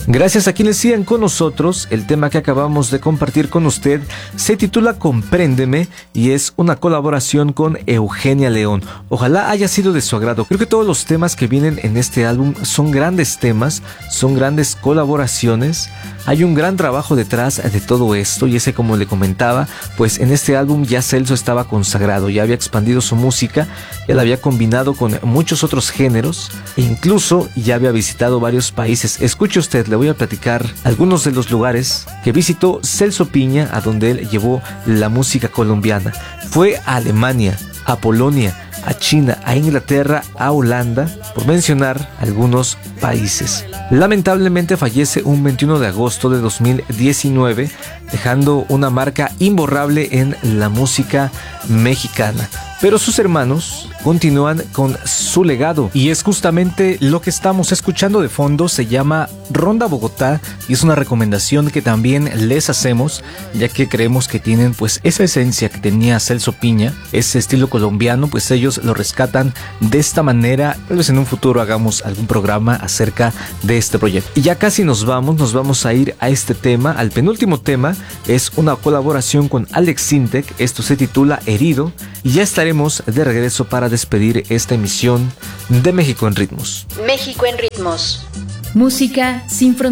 Gracias a quienes sigan con nosotros. El tema que acabamos de compartir con usted se titula Compréndeme y es una colaboración con Eugenia León. Ojalá haya sido de su agrado. Creo que todos los temas que vienen en este álbum son grandes temas, son grandes colaboraciones. Hay un gran trabajo detrás de todo esto y ese, como le comentaba, pues en este álbum ya Celso estaba consagrado, ya había expandido su música, ya la había combinado con muchos otros géneros e incluso ya había visitado varios países. Escuche usted, le voy a platicar algunos de los lugares que visitó Celso Piña, a donde él llevó la música colombiana. Fue a Alemania, a Polonia, a China, a Inglaterra, a Holanda, por mencionar algunos países. Lamentablemente fallece un 21 de agosto de 2019, dejando una marca imborrable en la música mexicana. Pero sus hermanos continúan con su legado y es justamente lo que estamos escuchando de fondo. Se llama Ronda Bogotá y es una recomendación que también les hacemos, ya que creemos que tienen pues esa esencia que tenía Celso Piña, ese estilo colombiano, pues ellos lo rescatan de esta manera. Tal vez en un futuro hagamos algún programa acerca de este proyecto. Y ya casi nos vamos a ir a este tema, al penúltimo tema. Es una colaboración con Alex Sintek, esto se titula Herido y ya estaremos de regreso para despedir esta emisión de México en Ritmos. México en Ritmos. Música sin fronteras.